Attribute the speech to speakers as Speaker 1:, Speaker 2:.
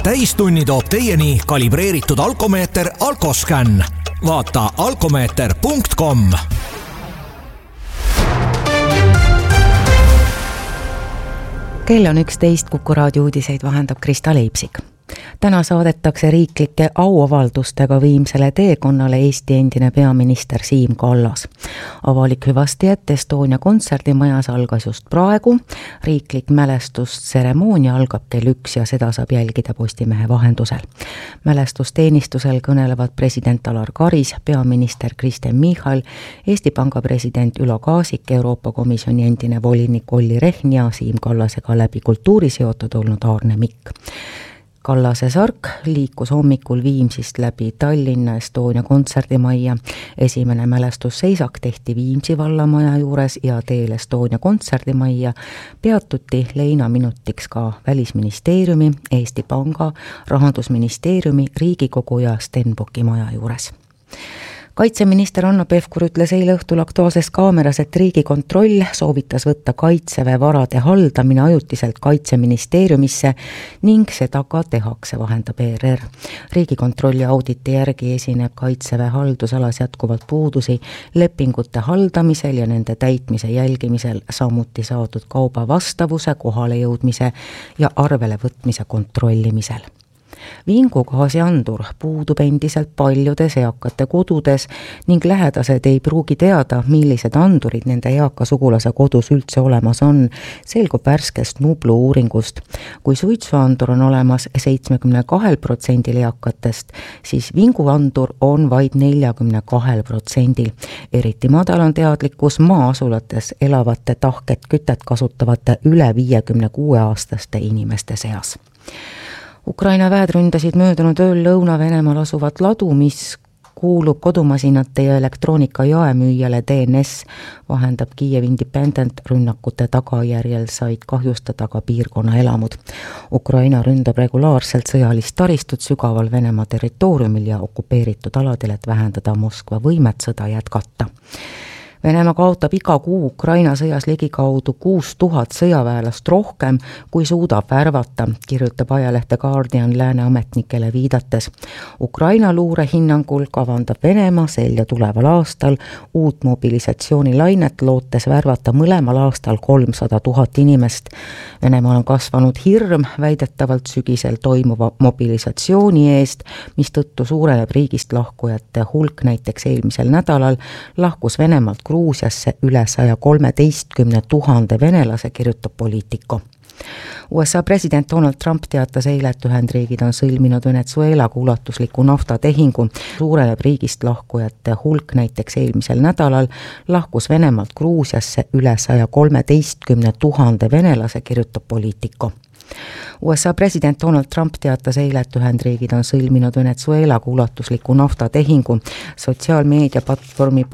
Speaker 1: täistunni toob teieni kalibreeritud alkomeeter Alkoscan. Vaata alkomeeter.com.
Speaker 2: Kell on 11, Kuku raadio uudiseid vahendab Krista Leipsik. Täna saadetakse riiklike auavaldustega viimsele teekonnale Eesti endine peaminister Siim Kallas. Avalik hüvasti, et Estonia kontserdimajas algas just praegu. Riiklik mälestustseremoonia algab kell 1 ja seda saab jälgida Postimehe vahendusel. Mälestusteenistusel kõnelevad president Alar Karis, peaminister Kristen Michal, Eesti Panga president Ülo Kaasik, Euroopa Komisjoni endine volinik Olli Rehn ja Siim Kallasega läbi kultuuri seotud olnud Aarne Mikk. Kallase sark liikus hommikul Viimsist läbi Tallinna Estonia kontserdimajja. Esimene mälestusseisak tehti Viimsi vallamaja juures ja teel Estonia kontserdimajja peatuti leinaminutiks ka Välisministeeriumi, Eesti Panga, Rahandusministeeriumi, Riigikogu ja Stenbocki maja juures. Kaitseminister Hanno Pevkur ütles eile õhtul Aktuaalses Kaameras, et Riigikontroll soovitas võtta Kaitseväe varade haldamine ajutiselt Kaitseministeeriumisse ning seda ka tehakse, vahendab ERR. Riigikontrolli auditi järgi esineb Kaitseväe haldusalas jätkuvalt puudusi lepingute haldamisel ja nende täitmise jälgimisel, samuti saadud kauba vastavuse, kohale jõudmise ja arvele võtmise kontrollimisel. Vingu gaasiandur puudub endiselt paljudes eakate kodudes ning lähedased ei pruugi teada, millised andurid nende eaka sugulase kodus üldse olemas on, selgub värskest Nublu uuringust. Kui suitsuandur on olemas 72% eakatest, siis vinguandur on vaid 42%. Eriti madal on teadlikkus maa-asulates elavate tahket kütet kasutavate üle 56-aastaste inimeste seas. Ukraina väed ründasid möödunud ööl Lõuna-Venemaal asuvat ladu, mis kuulub kodumasinate ja elektroonika jaemüüjale DNS, vahendab Kiev Independent. Rünnakute tagajärjel said kahjustada ka piirkonna elamud. Ukraina ründab regulaarselt sõjalist taristut sügaval Venemaa territooriumil ja okupeeritud aladel, et vähendada Moskva võimet sõda jätkata. Venemaa kaotab iga kuu Ukraina sõjas ligikaudu 6000 sõjaväelast rohkem, kui suudab värvata, kirjutab ajalehte Guardian lääne ametnikele viidates. Ukraina luure hinnangul kavandab Venemaa sel ja tuleval aastal uut mobilisatsioonilainet, lootes värvata mõlemal aastal 300 000 inimest. Venemaal on kasvanud hirm väidetavalt sügisel toimuva mobilisatsiooni eest, mistõttu suureneb riigist lahkujate hulk. Näiteks eelmisel nädalal lahkus Venemaalt Gruusiasse üle 113 000 venelase, kirjutab Politico. USA president Donald Trump teatas eile, et Ühendriigid on sõlminud Venezuelaga ulatusliku naftatehingu. Suureneb riigist lahkujate hulk. Näiteks eelmisel nädalal lahkus Venemaalt Gruusiasse üle 113 000 venelase, kirjutab Politico. USA president Donald Trump teatas eile, et Ühendriigid on sõlminud Venezuelaga ulatusliku naftatehingu. Sotsiaalmeediaplatvormi